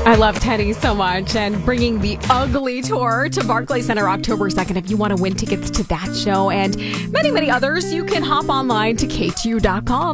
I love Teddy so much, and bringing the Ugly Tour to Barclays Center October 2nd. If you want to win tickets to that show and many, many others, you can hop online to KTU.com.